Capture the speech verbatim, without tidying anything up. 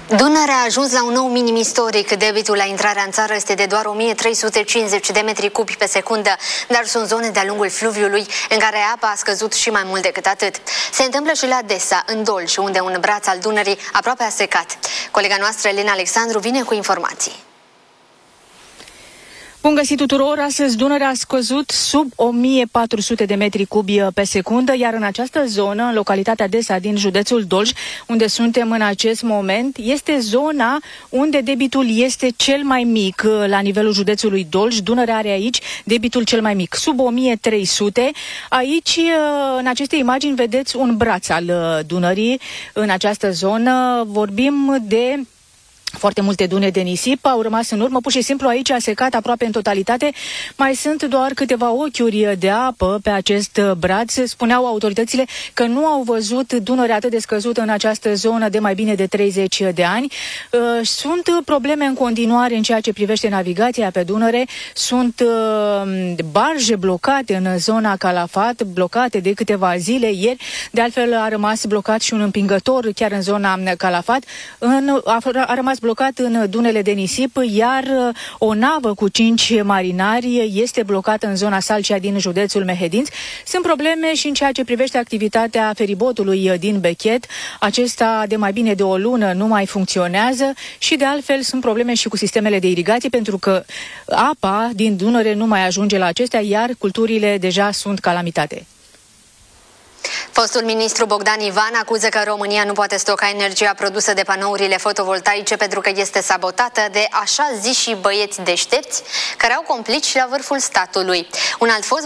Dunărea a ajuns la un nou minim istoric. Debitul la intrarea în țară este de doar o mie trei sute cincizeci de metri cubi pe secundă, dar sunt zone de-a lungul fluviului în care apa a scăzut și mai mult decât atât. Se întâmplă și la Desa, în Dolj, unde un braț al Dunării aproape a secat. Colega noastră, Elena Alexandru, vine cu informații. Bun găsit tuturor! Astăzi Dunărea a scăzut sub o mie patru sute de metri cubi pe secundă, iar în această zonă, în localitatea Desa din județul Dolj, unde suntem în acest moment, este zona unde debitul este cel mai mic la nivelul județului Dolj. Dunărea are aici debitul cel mai mic, sub o mie trei sute. Aici, în aceste imagini, vedeți un braț al Dunării în această zonă. Vorbim de foarte multe dune de nisip au rămas în urmă, pur și simplu aici a secat aproape în totalitate. Mai sunt doar câteva ochiuri de apă pe acest braț. Spuneau autoritățile că nu au văzut Dunărea atât de scăzută în această zonă de mai bine de treizeci de ani. Sunt probleme în continuare în ceea ce privește navigația pe Dunăre. Sunt barje blocate în zona Calafat, blocate de câteva zile. Ieri, de altfel, a rămas blocat și un împingător chiar în zona Calafat. În, a, a rămas blocat în dunele de nisip, iar o navă cu cinci marinari este blocată în zona Salcea din județul Mehedinți. Sunt probleme și în ceea ce privește activitatea feribotului din Bechet. Acesta de mai bine de o lună nu mai funcționează și de altfel sunt probleme și cu sistemele de irigație, pentru că apa din Dunăre nu mai ajunge la acestea, iar culturile deja sunt calamitate. Fostul ministru Bogdan Ivan acuză că România nu poate stoca energia produsă de panourile fotovoltaice pentru că este sabotată de așa ziși băieți deștepți care au complici la vârful statului. Un alt fost